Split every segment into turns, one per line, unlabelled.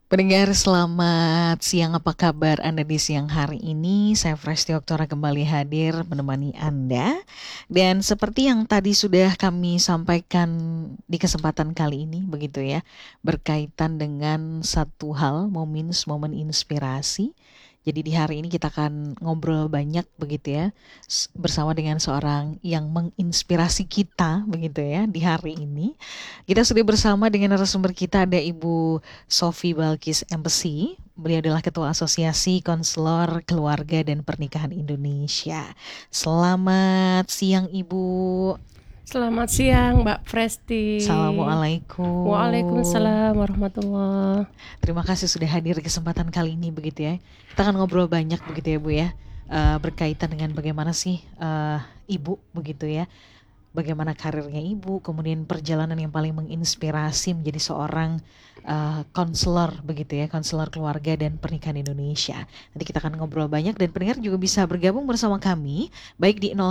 Pendengar selamat siang, apa kabar Anda di siang hari ini? Saya Presti Oktora kembali hadir menemani Anda. Dan seperti yang tadi sudah kami sampaikan di kesempatan kali ini begitu ya, berkaitan dengan satu hal, momen inspirasi. Jadi di hari ini kita akan ngobrol banyak begitu ya, bersama dengan seorang yang menginspirasi kita begitu ya di hari ini. Kita sudah bersama dengan narasumber kita, ada Ibu Sofi Balkis Empesi. Beliau adalah Ketua Asosiasi Konselor Keluarga dan Pernikahan Indonesia. Selamat siang Ibu.
Selamat siang Mbak Presti.
Assalamualaikum.
Waalaikumsalam warahmatullahi.
Terima kasih sudah hadir di kesempatan kali ini begitu ya. Kita akan ngobrol banyak begitu ya Bu ya, berkaitan dengan bagaimana sih Ibu begitu ya, bagaimana karirnya Ibu, kemudian perjalanan yang paling menginspirasi menjadi seorang konselor begitu ya, konselor keluarga dan pernikahan Indonesia. Nanti kita akan ngobrol banyak dan pendengar juga bisa bergabung bersama kami baik di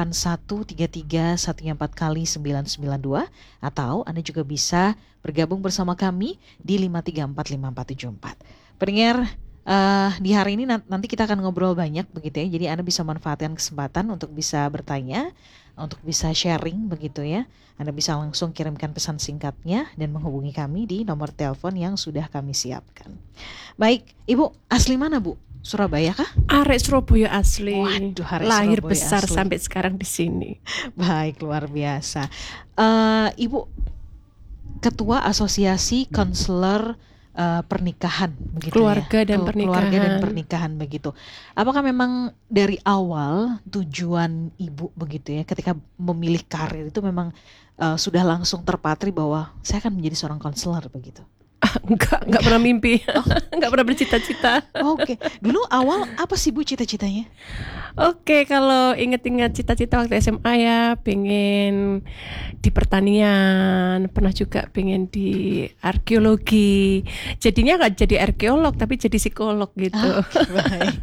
0813314 kali 992 atau Anda juga bisa bergabung bersama kami di 5345474. Pendengar, di hari ini nanti kita akan ngobrol banyak begitu ya. Jadi Anda bisa manfaatkan kesempatan untuk bisa bertanya, untuk bisa sharing begitu ya. Anda bisa langsung kirimkan pesan singkatnya dan menghubungi kami di nomor telepon yang sudah kami siapkan. Baik, Ibu asli mana Bu? Surabaya kah?
Arek Surabaya asli.
Waduh,
lahir
Surabaya
besar
asli.
sampai sekarang di sini.
Baik, luar biasa. Ibu Ketua Asosiasi Konselor Pernikahan begitu
Keluarga
ya,
dan
keluarga dan
pernikahan.
pernikahan begitu. Apakah memang dari awal tujuan Ibu begitu ya, ketika memilih karir itu memang sudah langsung terpatri bahwa saya akan menjadi seorang konselor begitu?
Enggak pernah mimpi. Enggak pernah bercita-cita.
Oke. Dulu awal apa sih Bu cita-citanya?
Oke, kalau ingat-ingat cita-cita waktu SMA ya, pengen di pertanian, pernah juga pengen di arkeologi. Jadinya nggak jadi arkeolog tapi jadi psikolog gitu.
Baik.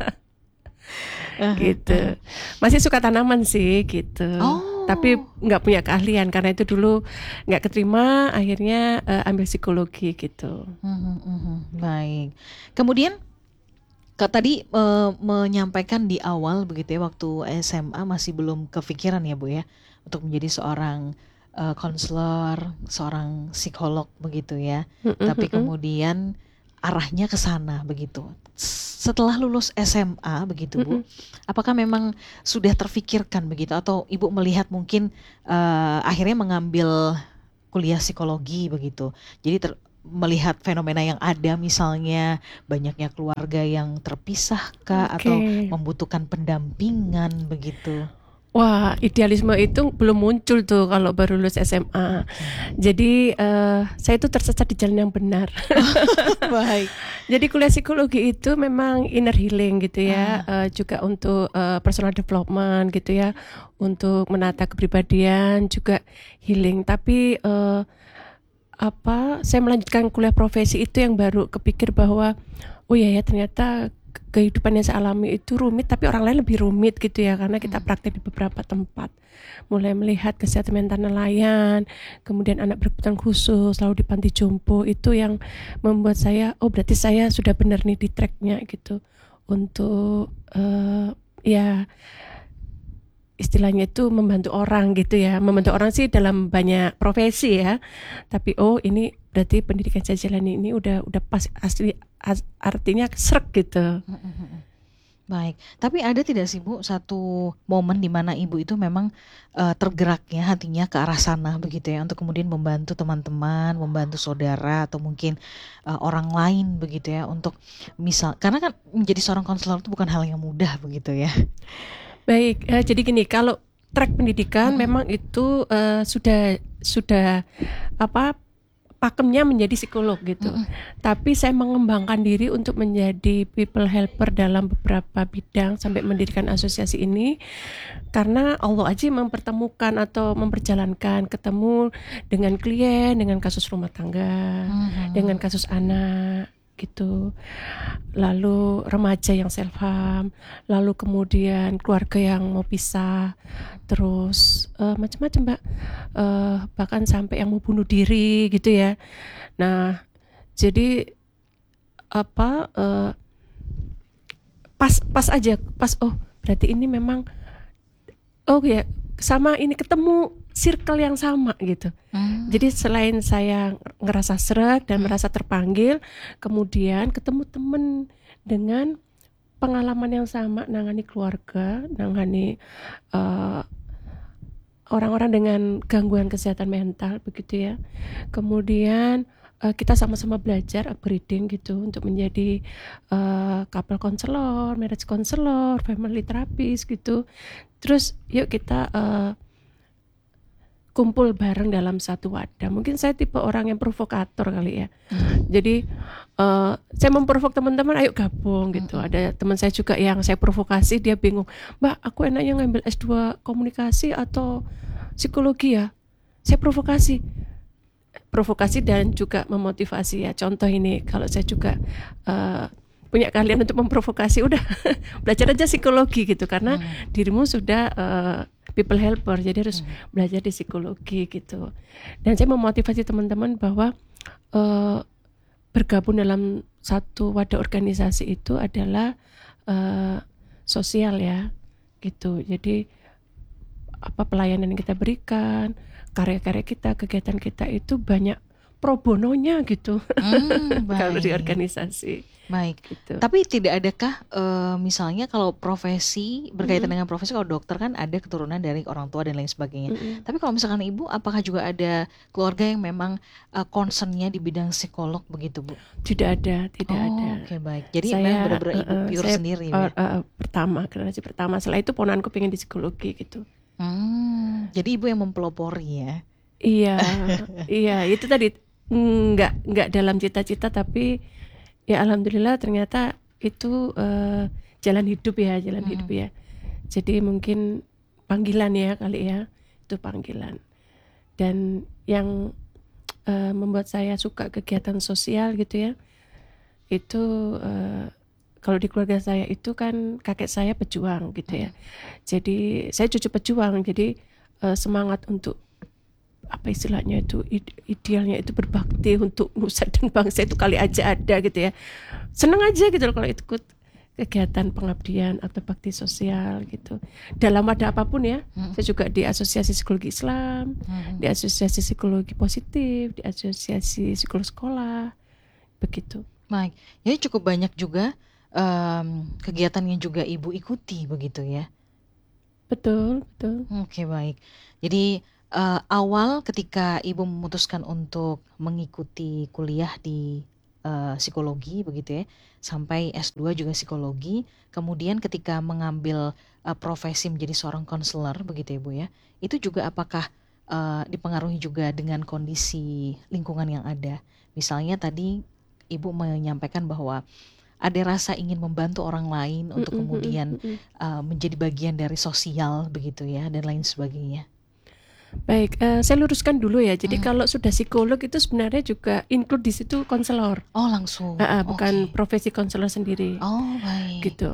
Gitu. Masih suka tanaman sih gitu. Tapi nggak punya keahlian karena itu dulu nggak keterima, akhirnya ambil psikologi gitu.
Baik. Kemudian Kak tadi menyampaikan di awal begitu ya, waktu SMA masih belum kepikiran ya Bu ya untuk menjadi seorang konselor, seorang psikolog begitu ya. Tapi kemudian arahnya ke sana begitu. Setelah lulus SMA begitu Bu, apakah memang sudah terfikirkan begitu atau Ibu melihat mungkin akhirnya mengambil kuliah psikologi begitu. Jadi melihat fenomena yang ada, misalnya banyaknya keluarga yang terpisah kah atau membutuhkan pendampingan begitu.
Wah, idealisme itu belum muncul tuh kalau baru lulus SMA. Jadi saya itu tersesat di jalan yang benar.
Baik.
Jadi kuliah psikologi itu memang inner healing gitu ya, juga untuk personal development gitu ya, untuk menata kepribadian juga healing. Tapi saya melanjutkan kuliah profesi itu yang baru kepikir bahwa oh ya ternyata kehidupan yang saya alami itu rumit, tapi orang lain lebih rumit gitu ya, karena kita praktek di beberapa tempat, mulai melihat kesehatan mental nelayan, kemudian anak berkebutuhan khusus, lalu di panti jompo, itu yang membuat saya oh berarti saya sudah benar nih di tracknya gitu untuk ya istilahnya itu membantu orang gitu ya. Membantu orang sih dalam banyak profesi ya. Tapi ini berarti pendidikan saya jalani ini udah pas asli, artinya srek gitu.
Baik. Tapi ada tidak sih Bu satu momen di mana Ibu itu memang tergeraknya hatinya ke arah sana begitu ya, untuk kemudian membantu teman-teman, membantu saudara atau mungkin orang lain begitu ya, untuk misal karena kan menjadi seorang konselor itu bukan hal yang mudah begitu ya.
Baik, jadi gini, kalau track pendidikan memang itu sudah pakemnya menjadi psikolog gitu. Tapi saya mengembangkan diri untuk menjadi people helper dalam beberapa bidang sampai mendirikan asosiasi ini, karena Allah aja mempertemukan atau memperjalankan ketemu dengan klien, dengan kasus rumah tangga, dengan kasus anak gitu, lalu remaja yang self harm, lalu kemudian keluarga yang mau pisah, terus macam-macam Mbak, bahkan sampai yang mau bunuh diri gitu ya. Nah jadi pas aja, pas, oh berarti ini memang, oh ya sama, ini ketemu circle yang sama gitu. Jadi selain saya ngerasa sreg dan merasa terpanggil, kemudian ketemu temen dengan pengalaman yang sama, nangani keluarga, nangani orang-orang dengan gangguan kesehatan mental begitu ya. Kemudian kita sama-sama belajar upgrading gitu untuk menjadi couple counselor, marriage counselor, family therapist gitu. Terus yuk kita kumpul bareng dalam satu wadah. Mungkin saya tipe orang yang provokator kali ya. Jadi saya memprovok teman-teman, ayo gabung gitu. Ada teman saya juga yang saya provokasi, dia bingung, Mbak aku enaknya ngambil S2 komunikasi atau psikologi ya. Saya provokasi dan juga memotivasi ya. Contoh ini, kalau saya juga punya kalian untuk memprovokasi, udah belajar aja psikologi gitu, karena dirimu sudah people helper, jadi harus belajar di psikologi gitu. Dan saya memotivasi teman-teman bahwa bergabung dalam satu wadah organisasi itu adalah sosial ya gitu. Jadi apa pelayanan yang kita berikan, karya-karya kita, kegiatan kita itu banyak pro bononya gitu. Kalau di organisasi.
Baik.
Gitu.
Tapi tidak adakah misalnya kalau profesi berkaitan dengan profesi, kalau dokter kan ada keturunan dari orang tua dan lain sebagainya. Tapi kalau misalkan ibu, apakah juga ada keluarga yang memang concernnya di bidang psikolog begitu, Bu?
Tidak ada.
Oke, baik. Jadi memang benar-benar ibu pure
saya,
sendiri.
Generasi pertama. Setelah itu ponaanku pengen di psikologi gitu.
Jadi ibu yang mempelopori ya?
Iya, itu tadi nggak dalam cita-cita, tapi ya alhamdulillah ternyata itu jalan hidup ya. Jadi mungkin panggilan ya kali ya, itu panggilan. Dan yang membuat saya suka kegiatan sosial gitu ya, itu kalau di keluarga saya itu kan kakek saya pejuang gitu ya. Jadi saya cucu pejuang, jadi semangat untuk apa istilahnya itu, idealnya itu berbakti untuk nusa dan bangsa itu kali aja ada gitu ya. Senang aja gitu loh kalau ikut kegiatan pengabdian atau bakti sosial gitu. Dalam wadah apapun ya. Saya juga di Asosiasi Psikologi Islam, di Asosiasi Psikologi Positif, di Asosiasi Psikologi Sekolah, begitu.
Baik, jadi cukup banyak juga kegiatan yang juga ibu ikuti begitu ya?
Betul.
Oke, baik. Jadi awal ketika ibu memutuskan untuk mengikuti kuliah di psikologi begitu ya, sampai S2 juga psikologi, kemudian ketika mengambil profesi menjadi seorang konselor begitu ya Bu ya, itu juga apakah dipengaruhi juga dengan kondisi lingkungan yang ada? Misalnya tadi ibu menyampaikan bahwa ada rasa ingin membantu orang lain untuk kemudian menjadi bagian dari sosial begitu ya, dan lain sebagainya.
Baik, saya luruskan dulu ya. Jadi kalau sudah psikolog itu sebenarnya juga include di situ konselor.
Oh langsung.
Bukan profesi konselor sendiri.
Oh baik.
Gitu.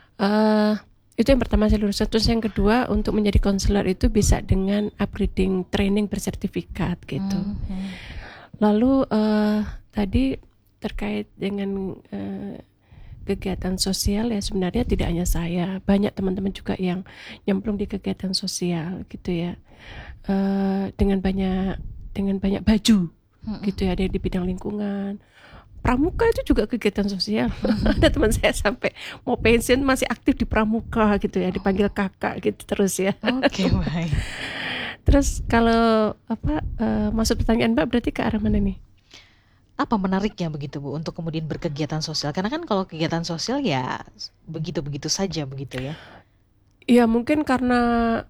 Itu yang pertama saya luruskan. Terus yang kedua, untuk menjadi konselor itu bisa dengan upgrading training bersertifikat gitu. Lalu tadi terkait dengan kegiatan sosial ya, sebenarnya tidak hanya saya, banyak teman-teman juga yang nyemplung di kegiatan sosial gitu ya. Dengan banyak baju gitu ya, ada di bidang lingkungan, pramuka itu juga kegiatan sosial. Ada teman saya sampai mau pensiun masih aktif di pramuka gitu ya, dipanggil kakak gitu terus ya.
Oke, baik.
Terus kalau maksud pertanyaan Mbak berarti ke arah mana nih?
Apa menariknya begitu Bu untuk kemudian berkegiatan sosial? Karena kan kalau kegiatan sosial ya begitu-begitu saja begitu ya.
Ya mungkin karena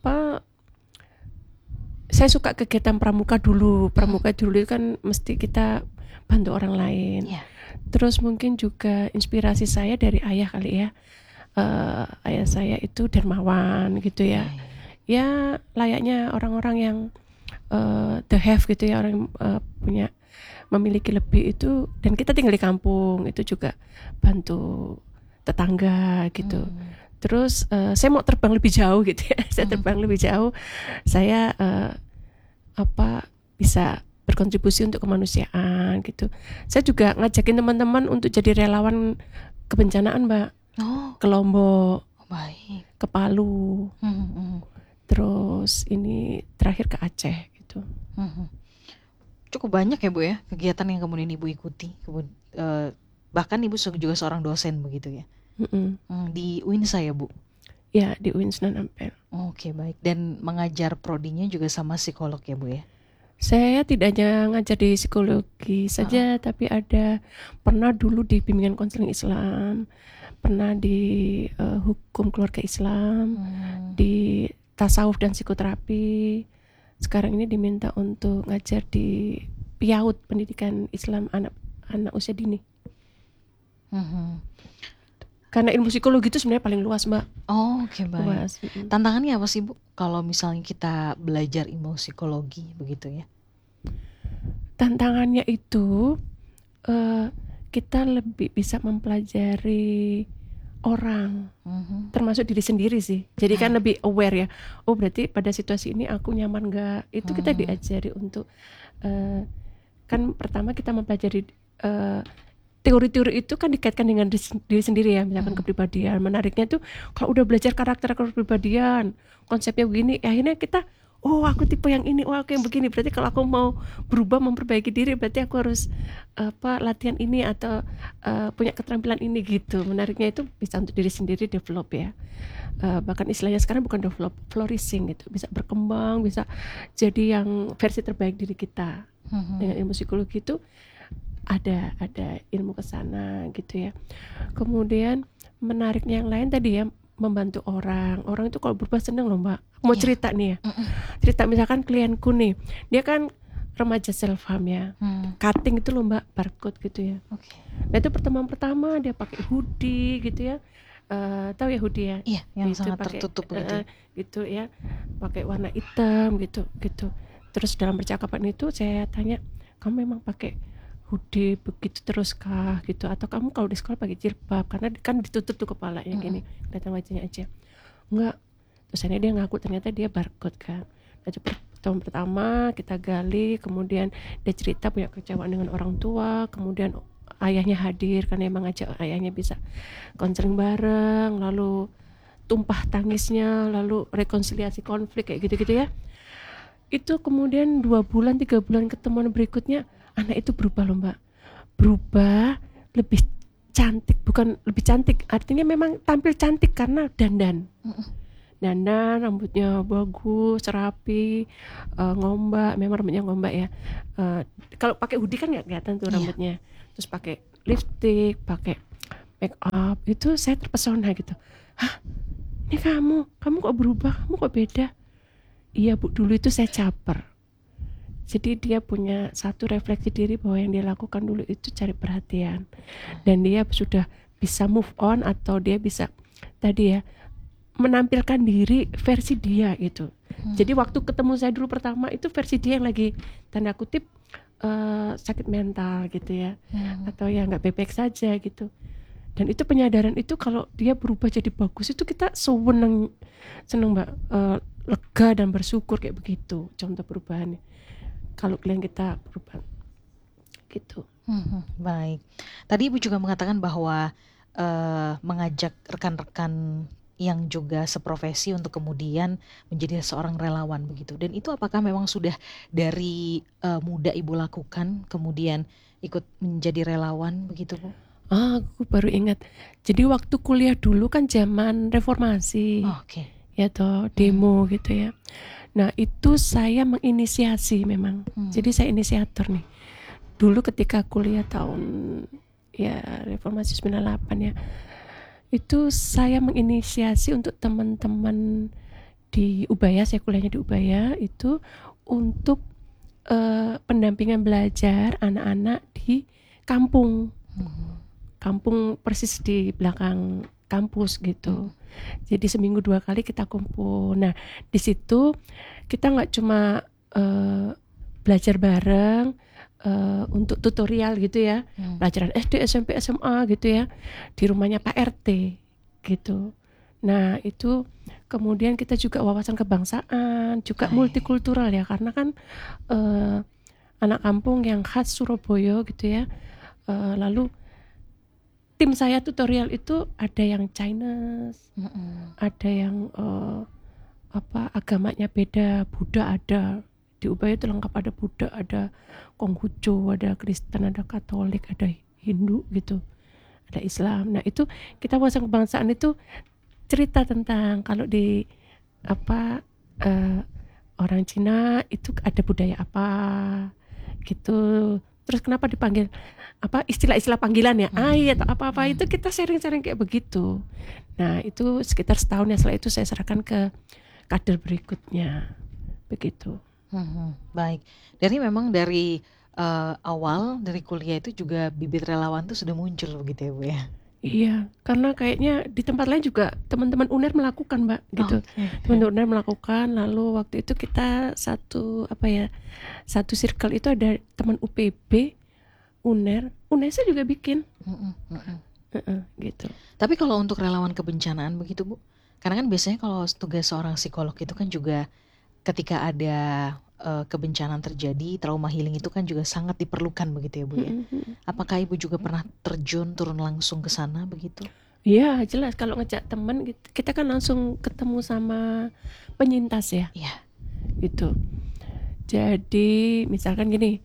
saya suka kegiatan pramuka dulu. Pramuka dulu kan mesti kita bantu orang lain. Terus mungkin juga inspirasi saya dari ayah kali ya. Ayah saya itu dermawan gitu ya. Ya layaknya orang-orang yang the have gitu ya, orang yang memiliki lebih itu. Dan kita tinggal di kampung, itu juga bantu tetangga gitu. Terus saya mau terbang lebih jauh gitu ya. Saya terbang lebih jauh. Saya bisa berkontribusi untuk kemanusiaan gitu. Saya juga ngajakin teman-teman untuk jadi relawan kebencanaan, Mbak.
Oh,
Ke Lombok,
baik.
ke Palu, terus ini terakhir ke Aceh gitu.
Cukup banyak ya Bu ya kegiatan yang kemudian Ibu ikuti. Bahkan Ibu juga seorang dosen begitu ya. Di UINSA ya Bu?
Ya, di UIN Sunan Ampel.
Oke, baik. Dan mengajar prodinya juga sama psikolog ya Bu ya?
Saya tidak hanya ngajar di psikologi saja, tapi pernah dulu di bimbingan konseling Islam, pernah di hukum keluarga Islam, di tasawuf dan psikoterapi. Sekarang ini diminta untuk ngajar di PIAUD, pendidikan Islam anak usia dini. Karena ilmu psikologi itu sebenarnya paling luas, Mbak.
Oh, oke, baik.
Luas.
Tantangannya apa sih Bu kalau misalnya kita belajar ilmu psikologi begitu ya?
Tantangannya itu kita lebih bisa mempelajari orang, termasuk diri sendiri sih. Jadi kan lebih aware ya. Oh, berarti pada situasi ini aku nyaman nggak? Itu kita diajari untuk kan pertama kita mempelajari teori-teori itu kan dikaitkan dengan diri sendiri ya, misalkan kepribadian. Menariknya tuh kalau udah belajar karakter kepribadian, konsepnya begini, akhirnya kita, oh aku tipe yang ini, oh aku yang begini. Berarti kalau aku mau berubah, memperbaiki diri, berarti aku harus latihan ini atau punya keterampilan ini gitu. Menariknya itu bisa untuk diri sendiri develop ya. Bahkan istilahnya sekarang bukan develop, flourishing gitu. Bisa berkembang, bisa jadi yang versi terbaik diri kita. Dengan ilmu psikologi itu ada ilmu kesana gitu ya. Kemudian menariknya yang lain tadi ya, membantu orang itu kalau berubah seneng loh Mbak. Mau cerita nih ya, cerita misalkan klienku nih, dia kan remaja self harm ya, cutting itu loh Mbak, barcode gitu ya. Nah itu pertama dia pakai hoodie gitu ya, tahu ya hoodie ya?
Iya, yang
gitu,
sangat tertutup begitu.
Gitu ya, pakai warna hitam gitu. Terus dalam percakapan itu saya tanya, kamu memang pakai hoodie begitu terus kah gitu, atau kamu kalau di sekolah pakai jilbab, karena kan ditutup tuh kepalanya gini, kelihatan wajahnya aja. Enggak. Terus akhirnya dia ngaku ternyata dia barcode kan. Nah, tahun pertama kita gali, kemudian dia cerita punya kecewaan dengan orang tua, kemudian ayahnya hadir karena emang ngajak ayahnya bisa konseling bareng, lalu tumpah tangisnya, lalu rekonsiliasi konflik kayak gitu-gitu ya. Itu kemudian 2 bulan 3 bulan ketemuan berikutnya, anak itu berubah loh Mbak, berubah lebih cantik, bukan lebih cantik, artinya memang tampil cantik karena dandan, rambutnya bagus, rapi, ngombak, memang rambutnya ngombak ya. Kalau pakai hoodie kan nggak kelihatan tuh rambutnya. Terus pakai lipstick, pakai make up, itu saya terpesona gitu. Hah, ini kamu kok berubah, kamu kok beda? Iya Bu, dulu itu saya caper. Jadi dia punya satu refleksi diri bahwa yang dia lakukan dulu itu cari perhatian, dan dia sudah bisa move on, atau dia bisa tadi ya menampilkan diri versi dia gitu. Jadi waktu ketemu saya dulu pertama itu versi dia yang lagi tanda kutip sakit mental gitu ya, atau ya nggak baik-baik saja gitu. Dan itu penyadaran itu kalau dia berubah jadi bagus itu kita seneng Mbak, lega dan bersyukur kayak begitu contoh perubahannya. Kalau klien kita berubah gitu.
Baik. Tadi Ibu juga mengatakan bahwa mengajak rekan-rekan yang juga seprofesi untuk kemudian menjadi seorang relawan begitu. Dan itu apakah memang sudah dari muda Ibu lakukan, kemudian ikut menjadi relawan begitu Bu?
Aku baru ingat. Jadi waktu kuliah dulu kan zaman reformasi.
Oke.
Ya toh, demo gitu ya. Nah itu saya menginisiasi memang. Jadi saya inisiator nih. Dulu ketika kuliah tahun ya reformasi 98 ya, itu saya menginisiasi untuk teman-teman di Ubaya, saya kuliahnya di Ubaya itu untuk pendampingan belajar anak-anak di kampung. Kampung persis di belakang kampus gitu. Jadi seminggu 2 kali kita kumpul. Nah di situ kita nggak cuma belajar bareng untuk tutorial gitu ya, pelajaran SD, SMP, SMA gitu ya, di rumahnya Pak RT gitu. Nah itu kemudian kita juga wawasan kebangsaan, juga multikultural ya, karena kan anak kampung yang khas Surabaya gitu ya. Lalu tim saya tutorial itu ada yang Chinese, ada yang agamanya beda, Buddha ada. Di Ubaya itu lengkap, ada Buddha, ada Konghucu, ada Kristen, ada Katolik, ada Hindu gitu, ada Islam. Nah itu kita wawasan kebangsaan itu cerita tentang kalau di orang Cina itu ada budaya apa gitu. Terus kenapa dipanggil istilah-istilah panggilan ya, ai atau apa-apa itu kita sharing-sharing kayak begitu. Nah itu sekitar setahun ya, setelah itu saya serahkan ke kader berikutnya begitu.
Baik, dari memang dari awal dari kuliah itu juga bibit relawan tuh sudah muncul begitu ya Bu ya?
Iya, karena kayaknya di tempat lain juga teman-teman UNER melakukan Mbak gitu. Teman-teman UNER melakukan, lalu waktu itu kita satu circle itu ada teman UPB, UNER saya juga bikin. Gitu.
Tapi kalau untuk relawan kebencanaan begitu Bu, karena kan biasanya kalau tugas seorang psikolog itu kan juga ketika ada kebencanaan terjadi, trauma healing itu kan juga sangat diperlukan begitu ya Bu ya. Apakah Ibu juga pernah terjun turun langsung ke sana begitu?
Iya jelas, kalau ngejak teman kita kan langsung ketemu sama penyintas ya.
Iya.
Gitu. Jadi misalkan gini,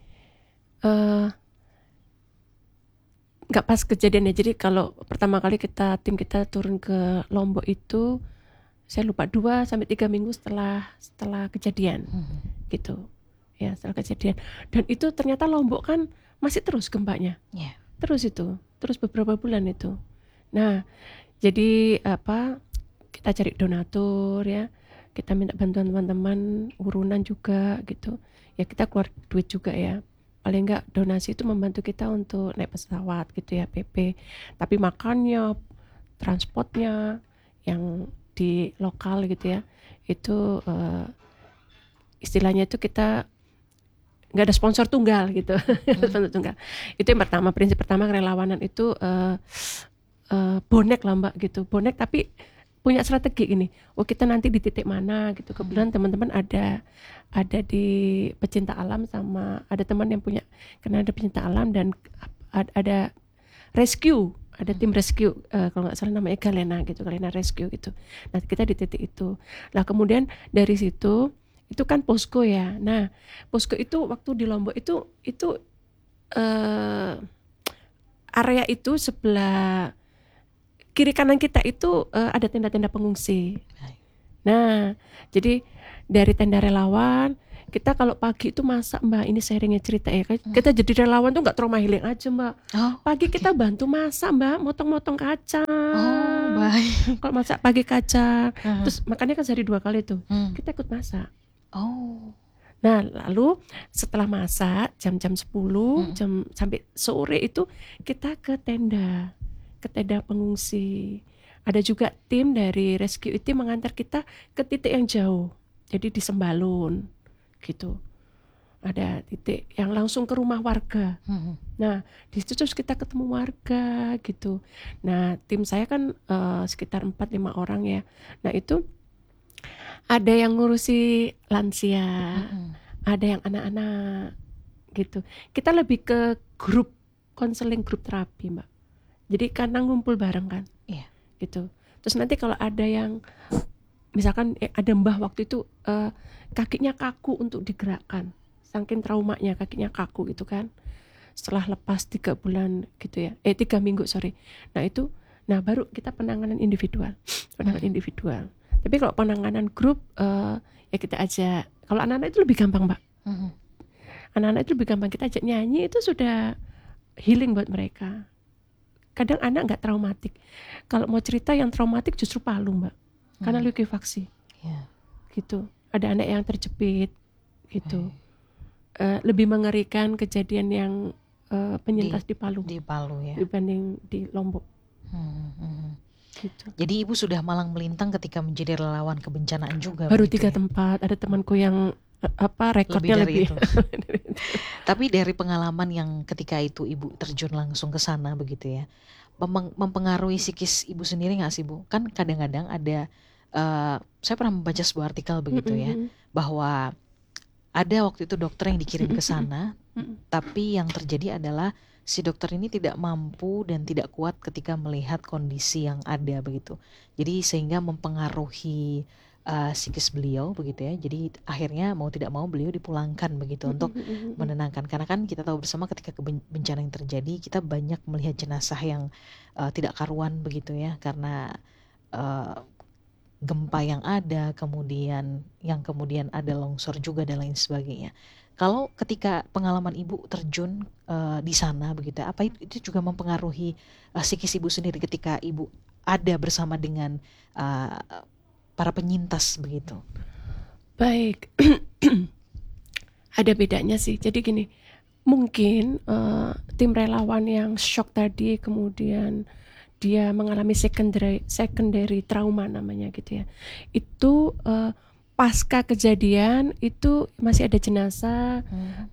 nggak pas kejadiannya. Jadi kalau pertama kali tim kita turun ke Lombok itu, saya lupa 2-3 minggu setelah kejadian. Gitu. Ya, setelah kejadian. Dan itu ternyata Lombok kan masih terus gempanya.
Yeah.
Terus beberapa bulan itu. Nah, jadi kita cari donatur ya. Kita minta bantuan teman-teman, urunan juga gitu. Ya kita keluar duit juga ya. Paling enggak donasi itu membantu kita untuk naik pesawat gitu ya, PP. Tapi makannya, transportnya yang di lokal gitu ya, itu istilahnya itu kita nggak ada sponsor tunggal gitu. Sponsor tunggal. Itu yang pertama, prinsip pertama kerelawanan itu bonek lah Mbak gitu. Bonek tapi punya strategi ini. Oh kita nanti di titik mana gitu. Kebetulan teman-teman ada di pecinta alam, sama ada teman yang punya karena ada pecinta alam, dan ada rescue, ada tim rescue kalau nggak salah namanya Galena gitu, Galena Rescue gitu. Nah kita di titik itu. Nah kemudian dari situ itu kan posko ya. Nah posko itu waktu di Lombok itu area itu sebelah kiri kanan kita itu ada tenda-tenda pengungsi. Nah jadi dari tenda relawan kita kalau pagi itu masak Mbak, ini sharingnya cerita ya. Kita jadi relawan tuh nggak trauma healing aja Mbak. Pagi kita bantu masak Mbak, motong-motong kacang.
Baik.
Kalau masak pagi kacang, terus makannya kan sehari 2 kali tuh. Kita ikut masak. Nah lalu setelah masak jam-jam 10 sampai sore itu kita ke tenda pengungsi. Ada juga tim dari rescue itu mengantar kita ke titik yang jauh. Jadi di Sembalun gitu. Ada titik yang langsung ke rumah warga. Nah, di situ terus kita ketemu warga gitu. Nah, tim saya kan sekitar 4-5 orang ya. Nah, itu ada yang ngurusi lansia, ada yang anak-anak gitu. Kita lebih ke grup konseling, grup terapi, Mbak. Jadi karena ngumpul bareng kan.
Iya.
Gitu. Terus nanti kalau ada yang misalkan ada mbah waktu itu kakinya kaku untuk digerakkan, saking traumanya kakinya kaku gitu kan, setelah lepas 3 bulan gitu ya, 3 minggu sorry. Nah baru kita penanganan individual. Tapi kalau penanganan grup ya kita ajak, kalau anak-anak itu lebih gampang Mbak. Anak-anak itu lebih gampang, kita ajak nyanyi itu sudah healing buat mereka. Kadang anak nggak traumatik. Kalau mau cerita yang traumatik justru Palu Mbak, karena likuifaksi. Gitu. Ada anak yang terjepit gitu. Lebih mengerikan kejadian yang penyintas di Palu.
Di Palu ya.
Dibanding di Lombok. Gitu.
Jadi Ibu sudah malang melintang ketika menjadi relawan kebencanaan juga.
Baru 3 tempat. Ada temanku yang rekornya lebih.
Tapi dari pengalaman yang ketika itu Ibu terjun langsung ke sana begitu ya, mempengaruhi psikis Ibu sendiri nggak sih Bu? Kan kadang-kadang ada saya pernah membaca sebuah artikel begitu ya, bahwa ada waktu itu dokter yang dikirim ke
Mm-mm,
sana,
mm-mm.
tapi yang terjadi adalah si dokter ini tidak mampu dan tidak kuat ketika melihat kondisi yang ada begitu. Jadi sehingga mempengaruhi psikis beliau begitu ya. Jadi akhirnya mau tidak mau beliau dipulangkan begitu untuk
Mm-mm.
menenangkan. Karena kan kita tahu bersama ketika bencana yang terjadi kita banyak melihat jenazah yang tidak karuan begitu ya, karena eh, gempa yang ada, kemudian ada longsor juga dan lain sebagainya. Kalau ketika pengalaman Ibu terjun di sana begitu, apa itu juga mempengaruhi psikis Ibu sendiri ketika Ibu ada bersama dengan uh, para penyintas begitu?
Baik, ada bedanya sih. Jadi gini, mungkin tim relawan yang shock tadi, kemudian dia mengalami secondary trauma namanya gitu ya. Itu pasca kejadian itu masih ada jenazah,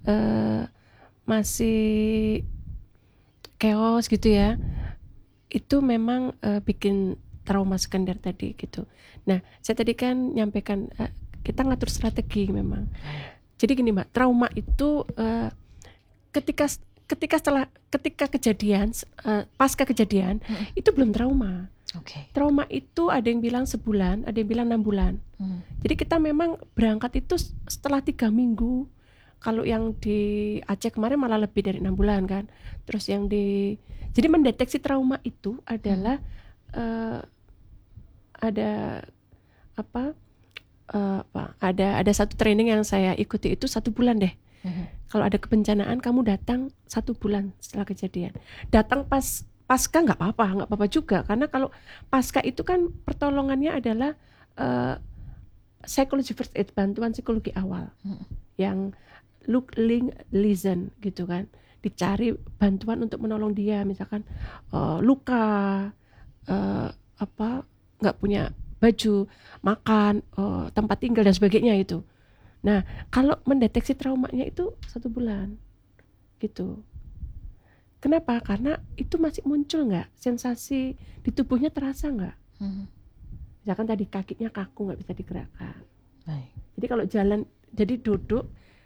masih chaos gitu ya. Itu memang bikin trauma sekunder tadi gitu. Nah, saya tadi kan nyampaikan kita ngatur strategi memang. Jadi gini Mbak, trauma itu ketika kejadian pasca kejadian itu belum trauma.
Oke.
Trauma itu ada yang bilang sebulan, ada yang bilang 6 bulan. Jadi kita memang berangkat itu setelah 3 minggu. Kalau yang di Aceh kemarin malah lebih dari 6 bulan kan. Terus yang jadi mendeteksi trauma itu adalah ada apa? Ada satu training yang saya ikuti itu 1 bulan deh. Kalau ada kebencanaan kamu datang 1 bulan setelah kejadian. Datang pasca nggak apa-apa juga, karena kalau pasca itu kan pertolongannya adalah psychology first aid, bantuan psikologi awal, yang look, link, listen gitu kan, dicari bantuan untuk menolong dia, misalkan luka, nggak punya baju, makan, tempat tinggal dan sebagainya itu. Nah, kalau mendeteksi traumanya itu 1 bulan gitu. Kenapa? Karena itu masih muncul nggak sensasi di tubuhnya, terasa nggak? Misalkan tadi kakinya kaku, nggak bisa digerakkan.
Baik.
Jadi kalau jalan, jadi duduk,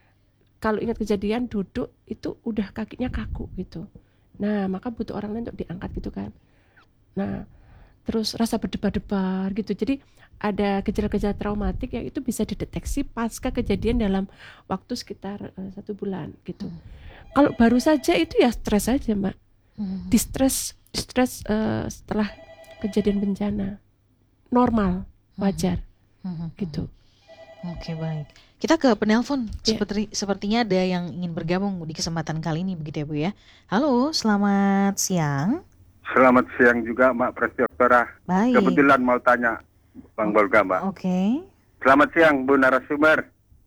kalau ingat kejadian duduk itu udah kakinya kaku gitu. Nah, maka butuh orang lain untuk diangkat gitu kan. Nah, terus rasa berdebar-debar gitu. Jadi ada gejala-gejala traumatik yang itu bisa dideteksi pasca kejadian dalam waktu sekitar 1 bulan gitu. Kalau baru saja itu ya stres aja Mbak. Distress setelah kejadian bencana. Normal, wajar gitu.
Oke, baik. Kita ke penelpon.
Ya.
Sepertinya ada yang ingin bergabung di kesempatan kali ini begitu ya Bu ya. Halo, selamat siang.
Selamat siang juga Mbak Presdoktora.
Baik.
Kebetulan mau tanya Bang Bolga Mbak.
Oke.
Selamat siang Bu narasumber.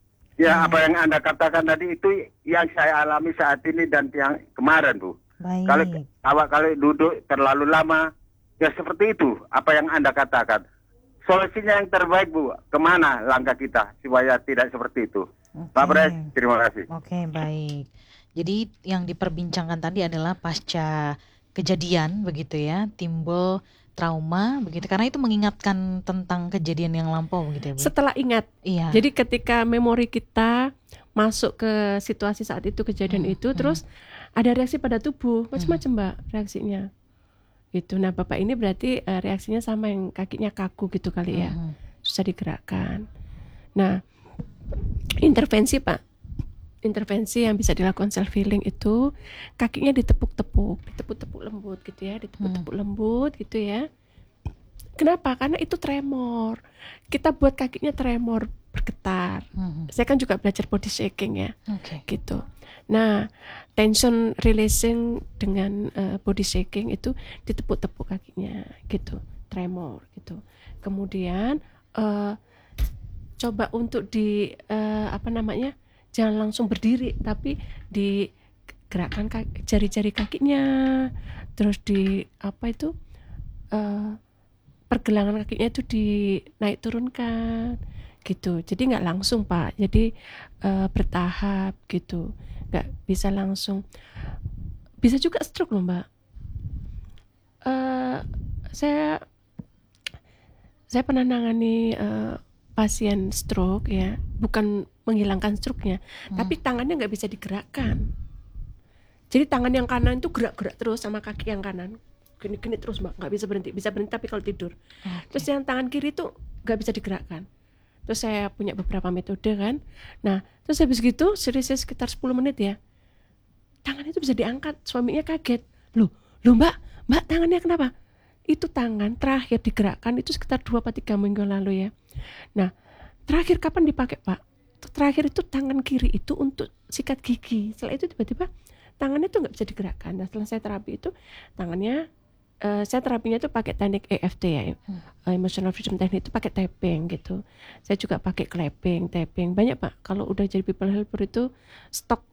Ya, apa yang Anda katakan tadi itu yang saya alami saat ini dan yang kemarin Bu.
Baik.
Kalau duduk terlalu lama, ya seperti itu apa yang Anda katakan. Solusinya yang terbaik Bu, kemana langkah kita supaya tidak seperti itu. Pak Pres, terima kasih.
Oke, baik. Jadi yang diperbincangkan tadi adalah pasca kejadian begitu ya, timbul trauma begitu, karena itu mengingatkan tentang kejadian yang lampau begitu ya Bu.
Setelah ingat.
Iya.
Jadi ketika memori kita masuk ke situasi saat itu, kejadian itu, terus ada reaksi pada tubuh, macam-macam Mbak reaksinya. Gitu. Nah, Bapak ini berarti reaksinya sama, yang kakinya kaku gitu kali ya. Susah digerakkan. Nah, intervensi Pak. Intervensi yang bisa dilakukan self healing itu kakinya ditepuk-tepuk lembut gitu ya, ditepuk-tepuk lembut gitu ya. Kenapa? Karena itu tremor. Kita buat kakinya tremor, bergetar. Saya kan juga belajar body shaking ya. Gitu. Nah, tension releasing dengan body shaking itu ditepuk-tepuk kakinya gitu, tremor gitu. Kemudian coba untuk jangan langsung berdiri, tapi digerakkan jari-jari kakinya, terus pergelangan kakinya itu dinaik turunkan gitu. Jadi nggak langsung Pak, jadi bertahap gitu, nggak bisa langsung. Bisa juga stroke loh Mbak. Saya pernah nangani pasien stroke ya, bukan menghilangkan struknya, tapi tangannya nggak bisa digerakkan. Jadi tangan yang kanan itu gerak-gerak terus sama kaki yang kanan, gini-gini terus Mbak, nggak bisa berhenti. Bisa berhenti tapi kalau tidur. Terus yang tangan kiri itu nggak bisa digerakkan. Terus saya punya beberapa metode kan. Nah, terus habis gitu seriusnya sekitar 10 menit ya, tangan itu bisa diangkat. Suaminya kaget, loh Mbak tangannya kenapa? Itu tangan terakhir digerakkan itu sekitar 2-3 minggu lalu ya. Nah, terakhir kapan dipakai Pak? Terakhir itu tangan kiri itu untuk sikat gigi. Setelah itu tiba-tiba tangannya tuh nggak bisa digerakkan. Nah, setelah saya terapi itu tangannya, saya terapinya itu pakai teknik EFT ya, Emotional Freedom Technique, itu pakai tapping gitu. Saya juga pakai clapping, tapping, banyak Pak. Kalau udah jadi people helper itu stok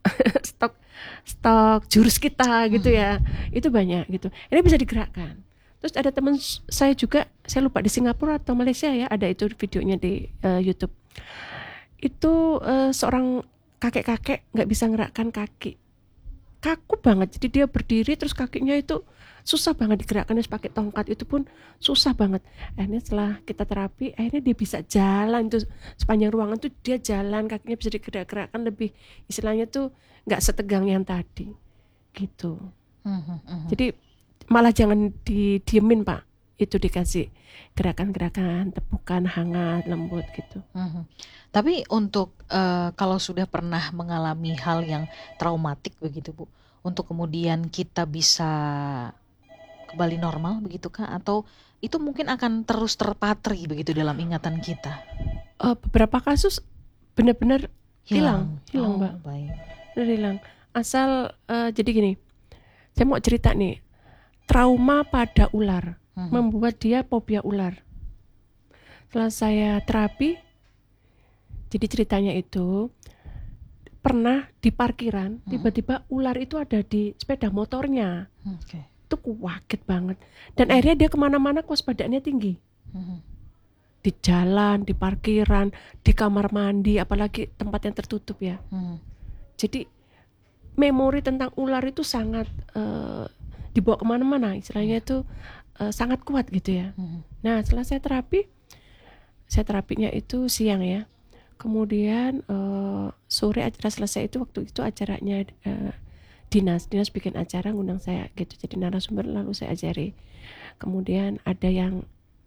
jurus kita gitu ya, itu banyak gitu. Ini bisa digerakkan. Terus ada teman saya juga, saya lupa di Singapura atau Malaysia ya, ada itu videonya di YouTube. Itu seorang kakek-kakek nggak bisa gerakkan kaki, kaku banget. Jadi dia berdiri terus kakinya itu susah banget digerakkan, harus pakai tongkat, itu pun susah banget. Akhirnya setelah kita terapi, akhirnya dia bisa jalan tuh sepanjang ruangan tuh, dia jalan, kakinya bisa digerak-gerakkan, lebih istilahnya tuh nggak setegang yang tadi gitu. Jadi malah jangan didiemin Pak, itu dikasih gerakan-gerakan, tepukan hangat, lembut gitu.
Tapi untuk kalau sudah pernah mengalami hal yang traumatik begitu Bu, untuk kemudian kita bisa kembali normal begitu kah? Atau itu mungkin akan terus terpatri begitu dalam ingatan kita?
Beberapa kasus benar-benar hilang Mbak.
Baik.
Benar hilang. Asal jadi gini, saya mau cerita nih, trauma pada ular membuat dia fobia ular. Setelah saya terapi, jadi ceritanya itu pernah di parkiran, tiba-tiba ular itu ada di sepeda motornya. Itu kaget banget. Dan akhirnya dia kemana-mana kewaspadaannya tinggi. Di jalan, di parkiran, di kamar mandi, apalagi tempat yang tertutup ya. Jadi memori tentang ular itu sangat dibawa kemana-mana, istilahnya itu sangat kuat gitu ya. Nah, setelah saya terapinya itu siang ya. Kemudian sore acara selesai, itu waktu itu acaranya dinas bikin acara, ngundang saya gitu jadi narasumber, lalu saya ajari. Kemudian ada yang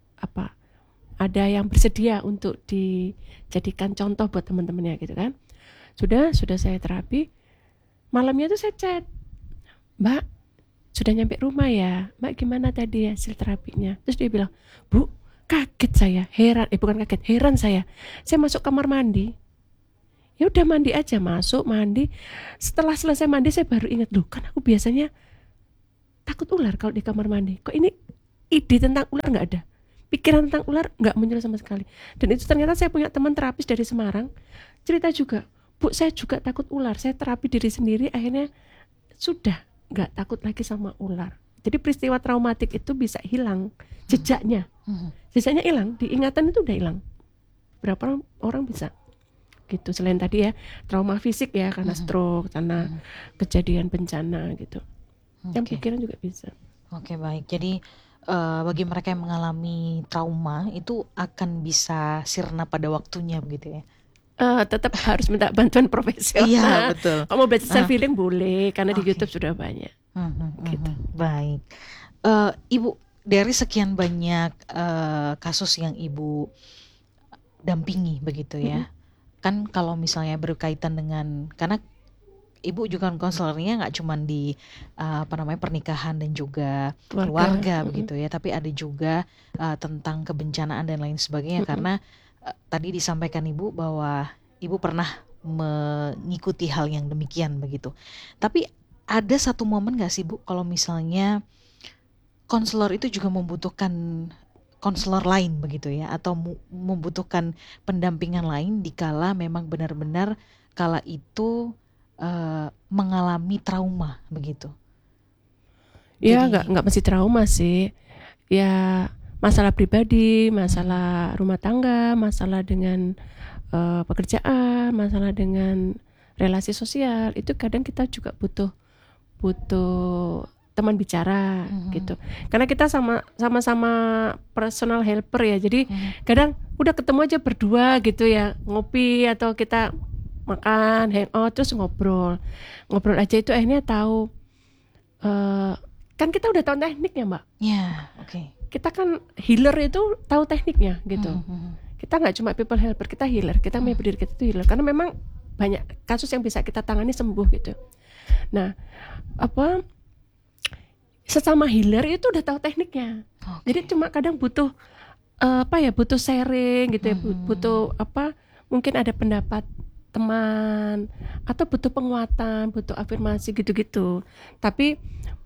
bersedia untuk dijadikan contoh buat teman-temannya gitu kan. Sudah saya terapi, malamnya tuh saya chat, Mbak sudah nyampe rumah ya, Mbak gimana tadi hasil terapinya? Terus dia bilang, Bu, kaget saya, heran saya masuk kamar mandi, ya udah mandi aja, masuk mandi, setelah selesai mandi saya baru ingat, loh kan aku biasanya takut ular kalau di kamar mandi, kok ini ide tentang ular nggak ada, pikiran tentang ular nggak muncul sama sekali. Dan itu ternyata saya punya teman terapis dari Semarang cerita juga, Bu saya juga takut ular, saya terapi diri sendiri, akhirnya sudah nggak takut lagi sama ular. Jadi peristiwa traumatik itu bisa hilang jejaknya hilang, diingatan itu udah hilang. Berapa orang bisa gitu, selain tadi ya trauma fisik ya, karena stroke, karena kejadian bencana gitu. Yang pikiran juga bisa. Oke,
baik. Jadi bagi mereka yang mengalami trauma itu akan bisa sirna pada waktunya begitu ya.
Tetap harus minta bantuan profesional.
Iya, betul.
Kalau mau belajar self healing boleh, karena di YouTube sudah banyak. Gitu.
Baik. Ibu, dari sekian banyak kasus yang Ibu dampingi begitu ya. Kan kalau misalnya berkaitan dengan, karena Ibu juga konselornya nggak cuma di pernikahan dan juga keluarga begitu ya, tapi ada juga tentang kebencanaan dan lain sebagainya. Karena tadi disampaikan Ibu bahwa Ibu pernah mengikuti hal yang demikian begitu. Tapi ada satu momen gak sih Bu, kalau misalnya konselor itu juga membutuhkan konselor lain begitu ya, atau membutuhkan pendampingan lain dikala memang benar-benar kala itu mengalami trauma begitu?
Ya nggak mesti trauma sih, ya masalah pribadi, masalah rumah tangga, masalah dengan pekerjaan, masalah dengan relasi sosial, itu kadang kita juga butuh teman bicara gitu. Karena kita sama-sama personal helper ya. Jadi kadang udah ketemu aja berdua gitu ya, ngopi atau kita makan, hangout, terus ngobrol aja itu akhirnya tahu kan kita udah tahu tekniknya Mbak.
Ya, oke.
Kita kan healer itu tahu tekniknya gitu. Kita nggak cuma people helper, kita healer. Kita menyebut diri kita itu healer karena memang banyak kasus yang bisa kita tangani sembuh gitu. Nah, sesama healer itu udah tahu tekniknya. Jadi cuma kadang butuh butuh sharing gitu ya, butuh mungkin ada pendapat teman atau butuh penguatan, butuh afirmasi gitu-gitu. Tapi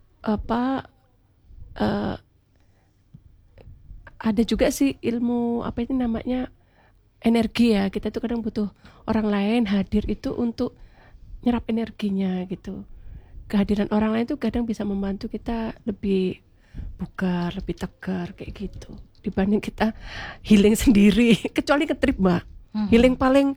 ada juga sih ilmu itu namanya energi ya. Kita tuh kadang butuh orang lain hadir itu untuk nyerap energinya gitu. Kehadiran orang lain tuh kadang bisa membantu kita lebih bugar, lebih tegar kayak gitu dibanding kita healing sendiri. Kecuali ngetrip Mbak. Healing paling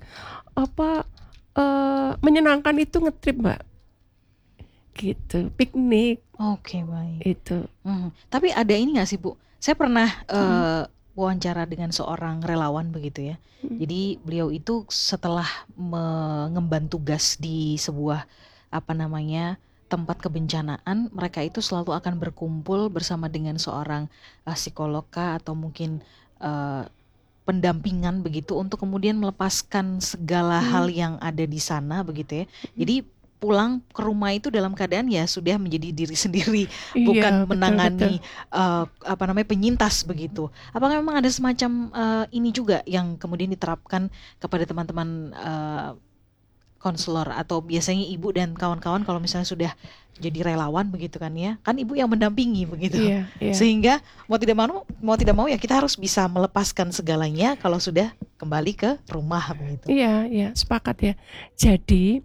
menyenangkan itu ngetrip Mbak. Gitu, piknik.
Oke, baik.
Itu.
Tapi ada ini nggak sih Bu? Saya pernah wawancara dengan seorang relawan begitu ya. Jadi beliau itu setelah mengemban tugas di sebuah tempat kebencanaan, mereka itu selalu akan berkumpul bersama dengan seorang psikolog atau mungkin pendampingan begitu untuk kemudian melepaskan segala hal yang ada di sana begitu ya. Jadi pulang ke rumah itu dalam keadaan ya sudah menjadi diri sendiri, bukan menangani penyintas begitu. Apakah memang ada semacam ini juga yang kemudian diterapkan kepada teman-teman konselor atau biasanya ibu dan kawan-kawan kalau misalnya sudah jadi relawan begitu kan ya, kan ibu yang mendampingi begitu, sehingga mau tidak mau ya kita harus bisa melepaskan segalanya kalau sudah kembali ke rumah begitu.
Iya, sepakat ya. Jadi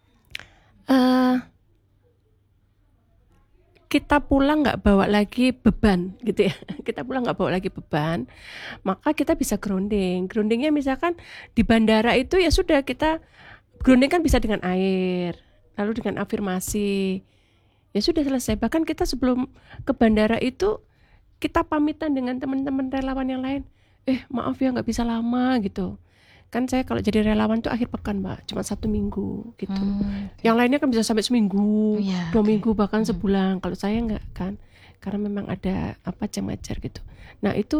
kita pulang nggak bawa lagi beban gitu ya. Kita pulang nggak bawa lagi beban, maka kita bisa grounding. Groundingnya misalkan di bandara itu ya sudah, kita grounding kan bisa dengan air, lalu dengan afirmasi. Ya sudah selesai. Bahkan kita sebelum ke bandara itu kita pamitan dengan teman-teman relawan yang lain. Maaf ya nggak bisa lama gitu. Kan saya kalau jadi relawan tuh akhir pekan Mbak, cuma 1 minggu gitu. Yang lainnya kan bisa sampai seminggu, 2 minggu, bahkan sebulan. Kalau saya enggak kan, karena memang ada jam ajar gitu. Nah itu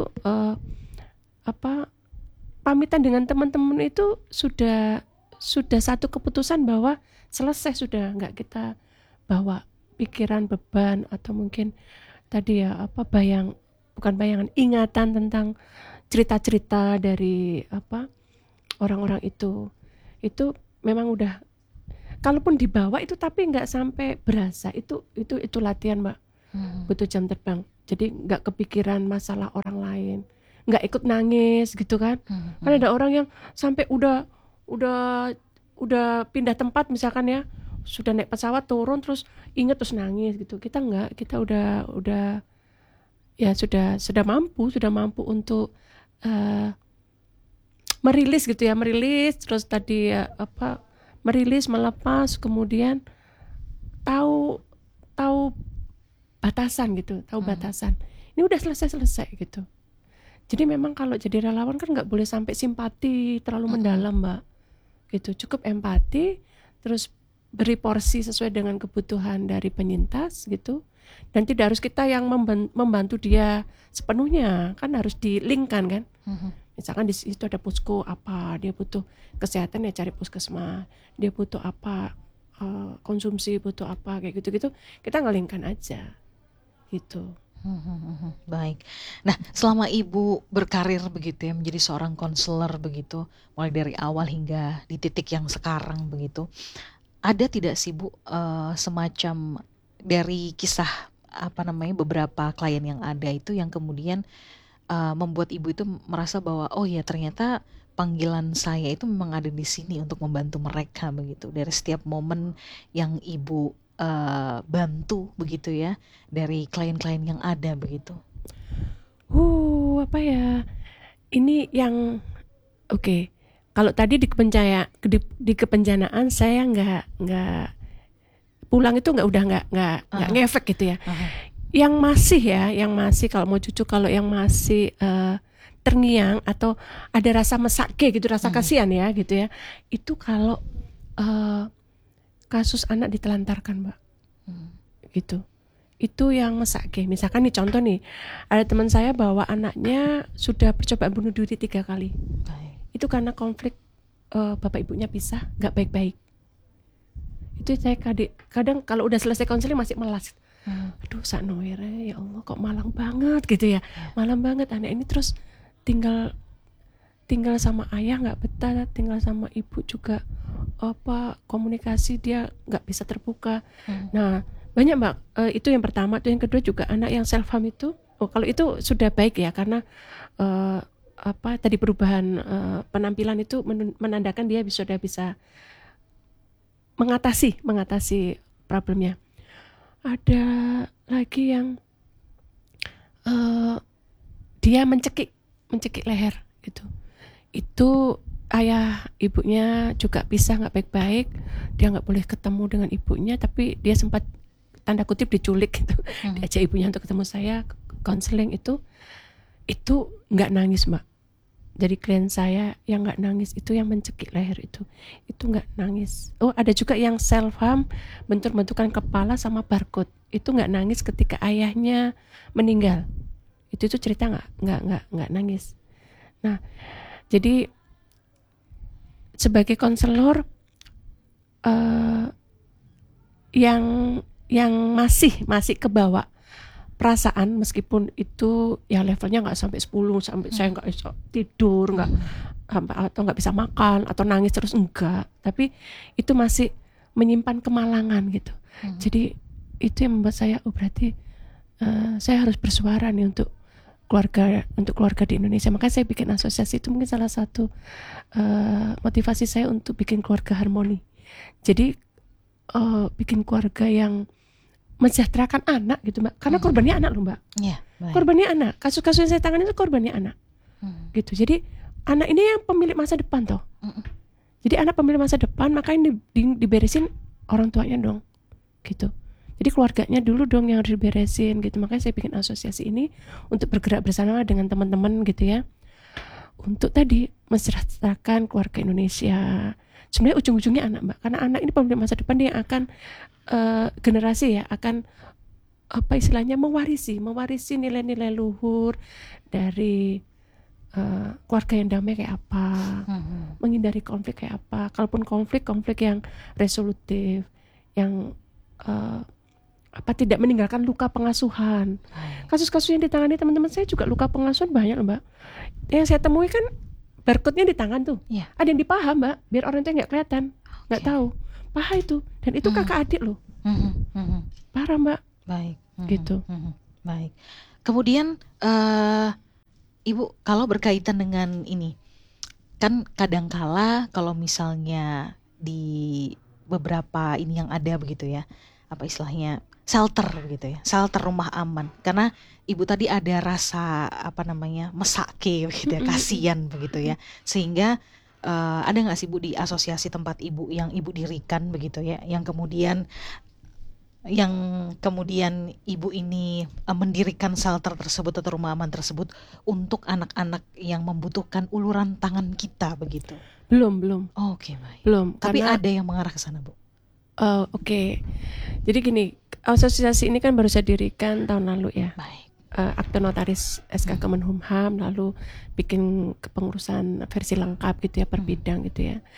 pamitan dengan teman-teman itu sudah satu keputusan bahwa selesai, sudah enggak kita bawa pikiran, beban, atau mungkin tadi ya bukan bayangan, ingatan tentang cerita-cerita dari orang-orang itu memang udah, kalaupun dibawa itu tapi nggak sampai berasa. Itu latihan Mbak, butuh jam terbang. Jadi nggak kepikiran masalah orang lain, nggak ikut nangis gitu kan. Kan ada orang yang sampai udah pindah tempat misalkan ya, sudah naik pesawat turun terus inget terus nangis gitu. Kita nggak, kita udah ya sudah mampu untuk merilis gitu ya, terus tadi merilis, melepas, kemudian tahu batasan gitu, batasan. Ini udah selesai gitu. Jadi memang kalau jadi relawan kan nggak boleh sampai simpati terlalu mendalam Mbak, gitu. Cukup empati, terus beri porsi sesuai dengan kebutuhan dari penyintas gitu. Dan tidak harus kita yang membantu dia sepenuhnya, kan harus di-link-kan kan. Misalkan di situ ada posko apa, dia butuh kesehatan ya cari puskesmas, dia butuh apa, konsumsi butuh apa, kayak gitu-gitu, kita ngelingkan aja gitu.
Baik. Nah, selama Ibu berkarir begitu ya, menjadi seorang konselor begitu, mulai dari awal hingga di titik yang sekarang begitu, ada tidak sih Bu semacam dari kisah beberapa klien yang ada itu yang kemudian membuat Ibu itu merasa bahwa oh ya ternyata panggilan saya itu memang ada di sini untuk membantu mereka begitu, dari setiap momen yang Ibu bantu begitu ya, dari klien-klien yang ada begitu.
Ini yang oke. Kalau tadi di kebencanaan saya nggak pulang itu nggak ngefek gitu ya. Yang masih kalau mau cucu, kalau yang masih terngiang atau ada rasa mesake gitu, rasa kasihan ya gitu ya, itu kalau kasus anak ditelantarkan, Mbak. Gitu. Itu yang mesake. Misalkan nih contoh nih, ada teman saya bawa anaknya sudah percobaan bunuh diri 3 kali.
Baik.
Itu karena konflik bapak ibunya pisah, nggak baik-baik. Itu saya kadang kalau udah selesai konseling masih melas. Aduh, saknoere, ya Allah kok malang banget gitu ya. Malang banget anak ini, terus tinggal sama ayah nggak betah, tinggal sama ibu juga komunikasi dia nggak bisa terbuka. Nah, banyak Mbak, itu yang pertama. Itu yang kedua juga anak yang self harm itu, kalau itu sudah baik ya, karena tadi perubahan penampilan itu menandakan dia sudah bisa mengatasi problemnya. Ada lagi yang dia mencekik leher gitu. Itu ayah ibunya juga pisah, nggak baik-baik. Dia nggak boleh ketemu dengan ibunya, tapi dia sempat tanda kutip diculik gitu. Diajak ibunya untuk ketemu saya, konseling itu nggak nangis, Mbak. Jadi klien saya yang nggak nangis itu yang mencekik leher itu nggak nangis. Oh, ada juga yang self harm, bentur-bentukan kepala sama barcode, itu nggak nangis ketika ayahnya meninggal. Itu cerita nggak nangis. Nah, jadi sebagai konselor yang masih kebawa perasaan, meskipun itu ya levelnya nggak sampai 10, sampai saya nggak bisa tidur, nggak atau nggak bisa makan atau nangis terus, enggak, tapi itu masih menyimpan kemalangan gitu. Jadi itu yang membuat saya berarti saya harus bersuara nih untuk keluarga di Indonesia. Makanya saya bikin asosiasi, itu mungkin salah satu motivasi saya untuk bikin keluarga harmoni. Jadi bikin keluarga yang mensejahterakan anak gitu, Mbak. Karena korbannya anak loh, Mbak.
Ya,
korbannya anak. Kasus-kasus yang saya tangani itu korbannya anak. Gitu. Jadi anak ini yang pemilik masa depan toh. Jadi anak pemilik masa depan, makanya diberesin orang tuanya dong. Gitu. Jadi keluarganya dulu dong yang harus diberesin gitu. Makanya saya bikin asosiasi ini untuk bergerak bersama dengan teman-teman gitu ya. Untuk tadi mensejahterakan keluarga Indonesia. Sebenarnya ujung-ujungnya anak, Mbak. Karena anak ini pemilik masa depan, dia akan generasi ya, akan istilahnya mewarisi nilai-nilai luhur dari keluarga yang damai kayak apa, menghindari konflik kayak apa. Kalaupun konflik yang resolutif, yang tidak meninggalkan luka pengasuhan. Kasus-kasus yang ditangani teman-teman saya juga luka pengasuhan banyak loh, Mbak. Yang saya temui kan barcode-nya di tangan tuh. Ada yang di paha, Mbak, biar orang itu nggak kelihatan, nggak tahu. Paha itu, dan itu kakak adik loh. Parah, Mbak.
Baik.
Gitu.
Baik. Kemudian Ibu, kalau berkaitan dengan ini, kan kadangkala kalau misalnya di beberapa ini yang ada begitu ya, apa istilahnya, shelter begitu ya, shelter rumah aman. Karena Ibu tadi ada rasa mesake begitu ya, kasihan begitu ya, sehingga ada nggak sih Bu di asosiasi tempat Ibu yang Ibu dirikan begitu ya, yang kemudian Ibu ini mendirikan shelter tersebut atau rumah aman tersebut untuk anak-anak yang membutuhkan uluran tangan kita begitu?
Belum.
Oke, baik.
Belum.
Tapi
karena,
ada yang mengarah ke sana, Bu.
Oke. Jadi gini, asosiasi ini kan baru saya dirikan tahun lalu ya.
Baik.
Akte notaris SK Kemenkumham, lalu bikin kepengurusan versi lengkap gitu ya, per bidang gitu ya.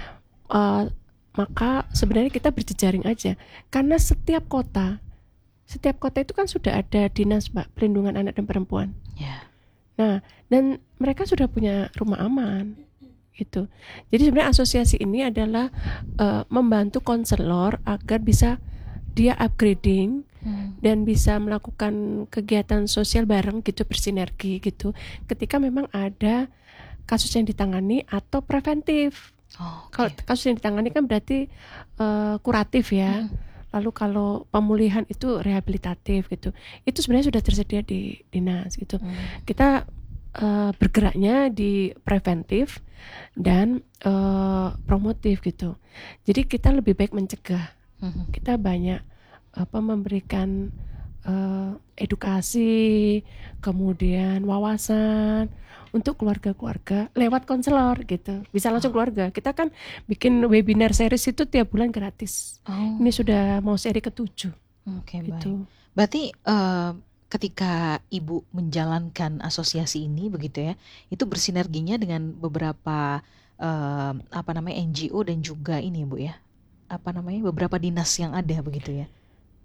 Maka sebenarnya kita berjejaring aja, karena setiap kota itu kan sudah ada dinas, Mbak, perlindungan anak dan perempuan. Nah, dan mereka sudah punya rumah aman gitu. Jadi sebenarnya asosiasi ini adalah membantu konselor agar bisa dia upgrading dan bisa melakukan kegiatan sosial bareng gitu, bersinergi gitu, ketika memang ada kasus yang ditangani atau preventif. Kalau kasus yang ditangani kan berarti kuratif ya. Lalu kalau pemulihan itu rehabilitatif gitu. Itu sebenarnya sudah tersedia di dinas gitu. Kita bergeraknya di preventif dan promotif gitu. Jadi kita lebih baik mencegah. Kita banyak memberikan edukasi, kemudian wawasan untuk keluarga-keluarga lewat konselor gitu. Bisa langsung keluarga. Kita kan bikin webinar series itu tiap bulan gratis.
Oh,
Ini sudah mau seri ke-7
oke, baik.
gitu.
Berarti ketika Ibu menjalankan asosiasi ini begitu ya, itu bersinerginya dengan beberapa NGO dan juga ini Bu ya, beberapa dinas yang ada begitu ya.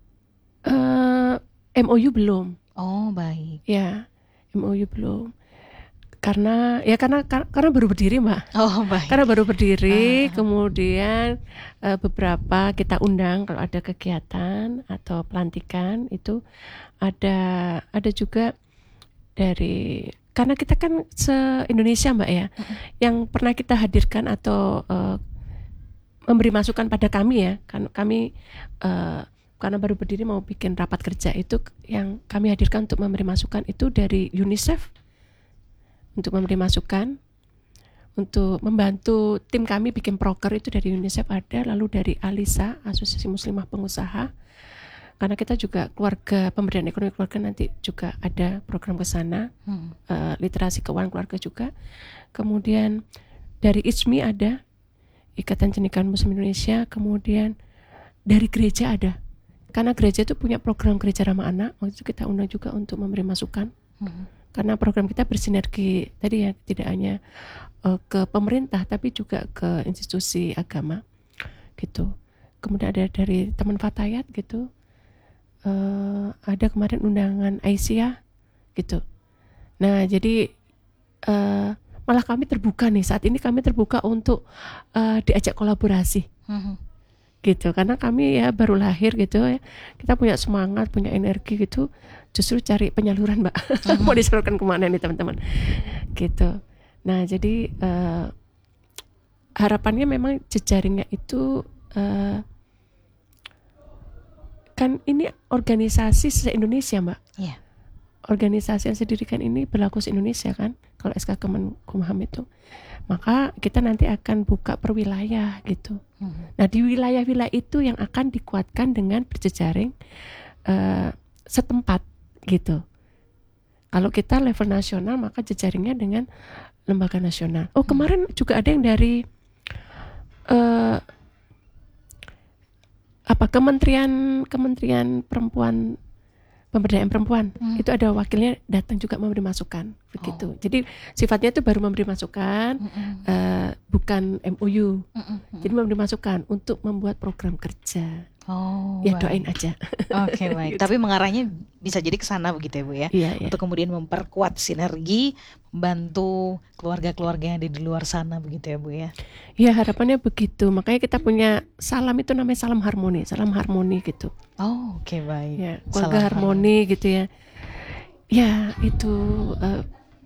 MOU belum.
Oh, baik.
Ya, MOU belum. Karena baru berdiri, Mbak.
Oh, baik.
Karena baru berdiri, kemudian beberapa kita undang kalau ada kegiatan atau pelantikan itu ada juga dari, karena kita kan se-Indonesia, Mbak ya, yang pernah kita hadirkan atau memberi masukan pada kami ya, kan kami karena baru berdiri mau bikin rapat kerja itu yang kami hadirkan untuk memberi masukan itu dari UNICEF untuk memberi masukan, untuk membantu tim kami bikin proker itu dari UNICEF ada, lalu dari ALISA, Asosiasi Muslimah Pengusaha, karena kita juga keluarga, pemberdayaan ekonomi keluarga nanti juga ada program ke sana, literasi keuangan keluarga juga. Kemudian dari IJMI ada, Ikatan Cendekiawan Muslim Indonesia, kemudian dari gereja ada, karena gereja itu punya program gereja ramah anak, waktu itu kita undang juga untuk memberi masukan. Karena program kita bersinergi tadi ya, tidak hanya ke pemerintah tapi juga ke institusi agama gitu. Kemudian ada dari teman Fatayat gitu, ada kemarin undangan Aisyah gitu. Nah jadi malah kami terbuka nih, saat ini kami terbuka untuk diajak kolaborasi gitu, karena kami ya baru lahir gitu ya, kita punya semangat, punya energi gitu, justru cari penyaluran Mbak. Mau disalurkan kemana nih teman-teman gitu. Nah jadi harapannya memang jejaringnya itu kan ini organisasi se-Indonesia Mbak.
Iya.
Organisasi yang saya dirikan ini berlaku se-Indonesia kan, kalau SK Kemenkumham itu. Maka kita nanti akan buka per wilayah gitu. Nah di wilayah-wilayah itu yang akan dikuatkan dengan berjejaring setempat gitu. Kalau kita level nasional maka jejaringnya dengan lembaga nasional. Oh kemarin juga ada yang dari Kementerian Perempuan, Pemberdayaan Perempuan, itu ada wakilnya datang juga memberi masukan begitu. Jadi sifatnya itu baru memberi masukan, bukan MOU. Jadi memberi masukan untuk membuat program kerja.
Oh,
Ya
baik.
doain aja.
Oke, baik. Tapi mengarahnya bisa jadi ke sana begitu ya Bu ya.
Iya, iya.
Untuk kemudian memperkuat sinergi, membantu keluarga-keluarga yang ada di luar sana begitu ya Bu ya.
Ya harapannya begitu. Makanya kita punya salam itu namanya salam harmoni gitu.
Oh, oke, baik.
Ya, keluarga
Salam
harmoni gitu ya. Ya itu